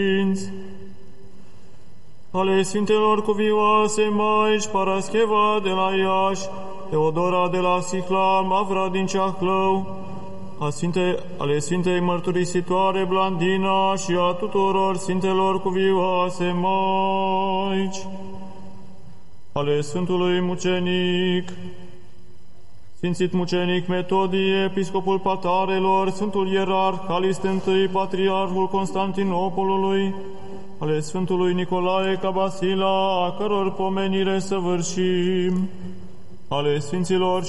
ale Sfintelor Cuvioase Maici, Parascheva de la Iași, Teodora de la Sihla, Mavra din Ceahlău, ale Sfintei Mărturisitoare Blandina și a tuturor Sfintelor Cuvioase Maici, ale Sfântului Mucenic, Sfințit Mucenic Metodie, Episcopul Patarelor, Sfântul Ierarh Calist I, Patriarhul Constantinopolului, ale Sfântului Nicolae Cabasila, a căror pomenire săvârșim, ale Sfinților